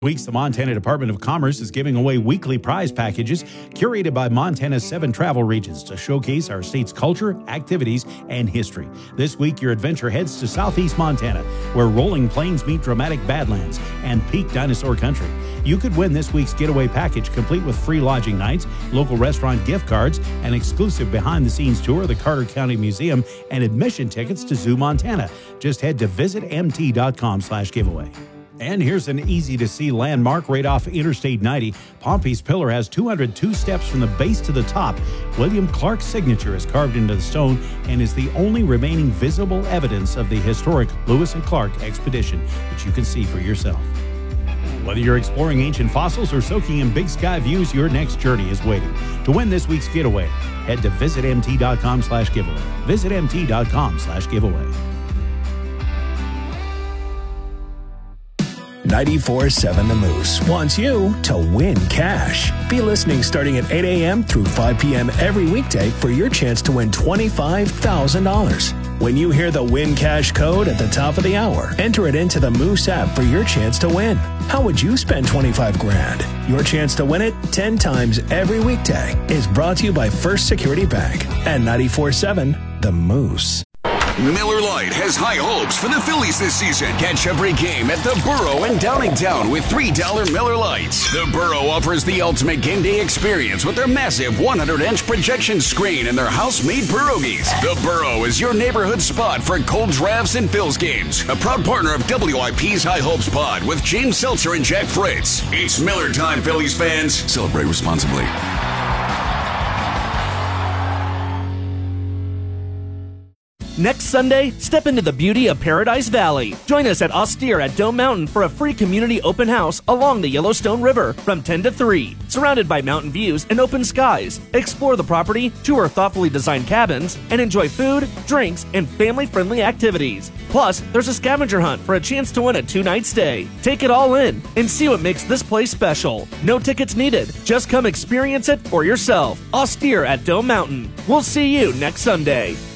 Weeks, the Montana Department of Commerce is giving away weekly prize packages curated by Montana's 7 travel regions to showcase our state's culture, activities, and history. This week, your adventure heads to southeast Montana, where rolling plains meet dramatic badlands and peak dinosaur country. You could win this week's getaway package, complete with free lodging nights, local restaurant gift cards, an exclusive behind-the-scenes tour of the Carter County Museum, and admission tickets to Zoo Montana. Just head to visitmt.com/giveaway. And here's an easy-to-see landmark right off Interstate 90. Pompey's Pillar has 202 steps from the base to the top. William Clark's signature is carved into the stone and is the only remaining visible evidence of the historic Lewis and Clark expedition, which you can see for yourself. Whether you're exploring ancient fossils or soaking in big sky views, your next journey is waiting. To win this week's getaway, head to visitmt.com/giveaway. Visitmt.com/giveaway. 94.7 The Moose wants you to win cash. Be listening starting at 8 a.m. through 5 p.m. every weekday for your chance to win $25,000. When you hear the Win Cash code at the top of the hour, enter it into the Moose app for your chance to win. How would you spend 25 grand? Your chance to win it 10 times every weekday is brought to you by First Security Bank and 94.7 The Moose. Miller Lite has high hopes for the Phillies this season. Catch every game at the Burrow in Downingtown with $3 Miller Lites. The Burrow offers the ultimate game day experience with their massive 100-inch projection screen and their house-made pierogies. The Burrow is your neighborhood spot for cold drafts and Phils games. A proud partner of WIP's High Hopes Pod with James Seltzer and Jack Fritz. It's Miller time, Phillies fans. Celebrate responsibly. Next Sunday, step into the beauty of Paradise Valley. Join us at Austere at Dome Mountain for a free community open house along the Yellowstone River from 10 to 3. Surrounded by mountain views and open skies, explore the property, tour thoughtfully designed cabins, and enjoy food, drinks, and family-friendly activities. Plus, there's a scavenger hunt for a chance to win a 2-night stay. Take it all in and see what makes this place special. No tickets needed. Just come experience it for yourself. Austere at Dome Mountain. We'll see you next Sunday.